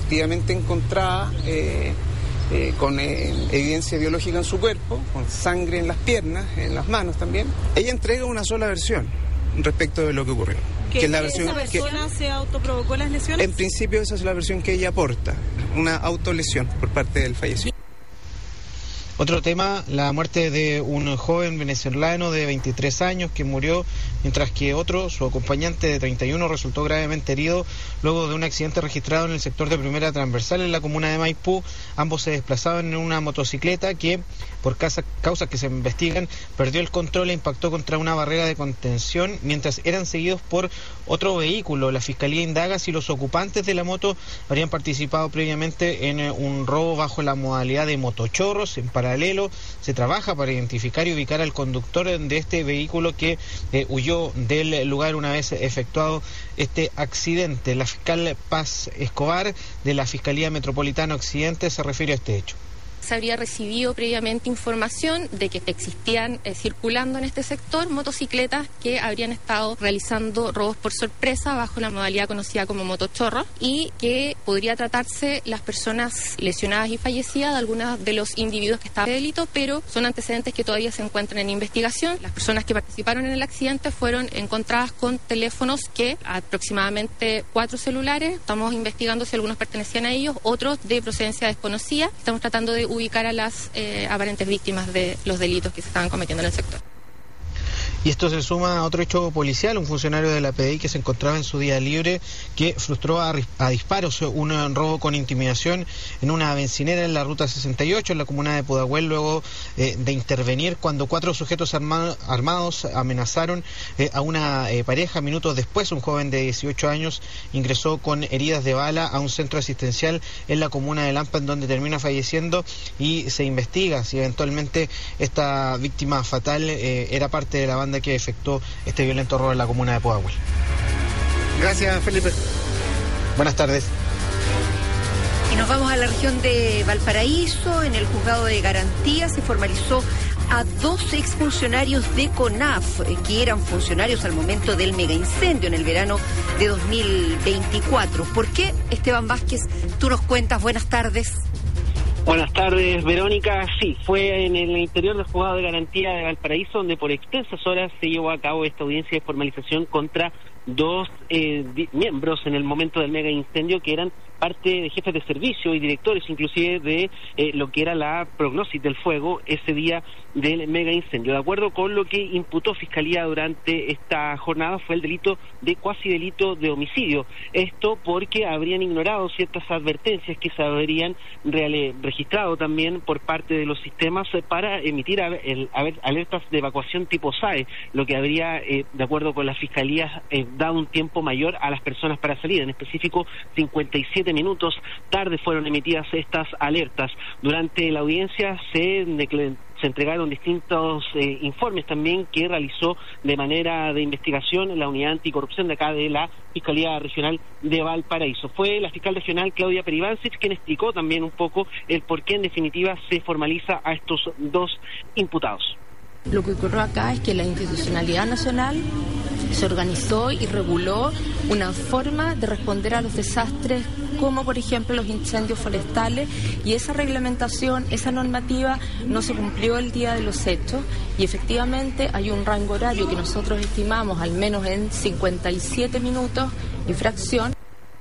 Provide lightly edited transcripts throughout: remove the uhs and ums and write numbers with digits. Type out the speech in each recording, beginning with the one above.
efectivamente encontrada con evidencia biológica en su cuerpo, con sangre en las piernas, en las manos también. Ella entrega una sola versión respecto de lo que ocurrió. ¿Que es la versión esa persona se autoprovocó las lesiones? En principio esa es la versión que ella aporta, una autolesión por parte del fallecido. Otro tema, la muerte de un joven venezolano de 23 años que murió, mientras que otro, su acompañante de 31, resultó gravemente herido luego de un accidente registrado en el sector de Primera Transversal en la comuna de Maipú. Ambos se desplazaban en una motocicleta que, por causas que se investigan, perdió el control e impactó contra una barrera de contención mientras eran seguidos por otro vehículo. La Fiscalía indaga si los ocupantes de la moto habrían participado previamente en un robo bajo la modalidad de motochorros. En paralelo, se trabaja para identificar y ubicar al conductor de este vehículo que huyó del lugar una vez efectuado este accidente. La fiscal Paz Escobar de la Fiscalía Metropolitana Occidente se refiere a este hecho. Se habría recibido previamente información de que existían circulando en este sector motocicletas que habrían estado realizando robos por sorpresa bajo la modalidad conocida como motochorro y que podría tratarse las personas lesionadas y fallecidas de algunos de los individuos que estaban en delito, pero son antecedentes que todavía se encuentran en investigación. Las personas que participaron en el accidente fueron encontradas con teléfonos que, aproximadamente 4 celulares, estamos investigando si algunos pertenecían a ellos, otros de procedencia desconocida. Estamos tratando de ubicar a las aparentes víctimas de los delitos que se estaban cometiendo en el sector. Y esto se suma a otro hecho policial, un funcionario de la PDI que se encontraba en su día libre que frustró a disparos un robo con intimidación en una bencinera en la ruta 68 en la comuna de Pudahuel, luego de intervenir cuando 4 sujetos armados amenazaron a una pareja. Minutos después, un joven de 18 años ingresó con heridas de bala a un centro asistencial en la comuna de Lampa, en donde termina falleciendo, y se investiga si eventualmente esta víctima fatal era parte de la banda que efectuó este violento robo en la comuna de Pudahuel. Gracias, Felipe. Buenas tardes. Y nos vamos a la región de Valparaíso. En el juzgado de garantía se formalizó a 2 exfuncionarios de CONAF que eran funcionarios al momento del megaincendio en el verano de 2024. ¿Por qué? Esteban Vázquez, tú nos cuentas. Buenas tardes. Buenas tardes, Verónica. Sí, fue en el interior del juzgado de garantía de Valparaíso donde por extensas horas se llevó a cabo esta audiencia de formalización contra 2 miembros en el momento del mega incendio que eran parte de jefes de servicio y directores inclusive de lo que era la prognosis del fuego ese día del mega incendio. De acuerdo con lo que imputó Fiscalía durante esta jornada fue el delito de cuasi delito de homicidio. Esto porque habrían ignorado ciertas advertencias que se habrían registrado también por parte de los sistemas para emitir alertas de evacuación tipo SAE, lo que habría, de acuerdo con la Fiscalía, dado un tiempo mayor a las personas para salir. En específico, 57 minutos tarde fueron emitidas estas alertas. Durante la audiencia se entregaron distintos informes también que realizó de manera de investigación la unidad anticorrupción de acá de la Fiscalía Regional de Valparaíso. Fue la fiscal regional Claudia Peribancic quien explicó también un poco el por qué en definitiva se formaliza a estos 2 imputados. Lo que ocurrió acá es que la institucionalidad nacional se organizó y reguló una forma de responder a los desastres, como por ejemplo los incendios forestales, y esa reglamentación, esa normativa no se cumplió el día de los hechos, y efectivamente hay un rango horario que nosotros estimamos al menos en 57 minutos y fracción.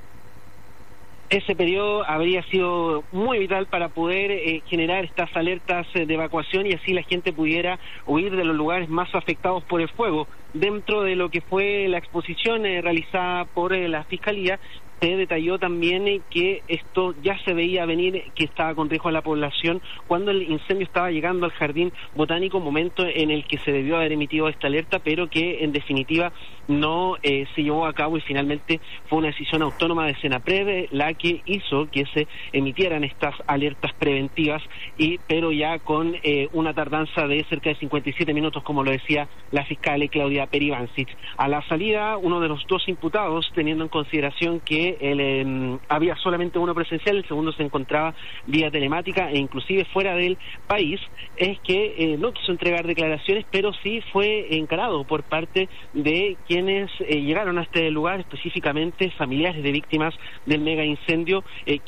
Ese periodo habría sido muy vital para poder generar estas alertas de evacuación y así la gente pudiera huir de los lugares más afectados por el fuego. Dentro de lo que fue la exposición realizada por la Fiscalía, se detalló también que esto ya se veía venir, que estaba con riesgo a la población cuando el incendio estaba llegando al jardín botánico, momento en el que se debió haber emitido esta alerta, pero que en definitiva no se llevó a cabo y finalmente fue una decisión autónoma de Senaprev la que hizo que se emitieran estas alertas preventivas, pero ya con una tardanza de cerca de 57 minutos, como lo decía la fiscal Claudia Peribancic. A la salida, uno de los 2 imputados, teniendo en consideración que había solamente uno presencial, el segundo se encontraba vía telemática e inclusive fuera del país, es que no quiso entregar declaraciones, pero sí fue encarado por parte de quienes llegaron a este lugar, específicamente familiares de víctimas del mega incendio,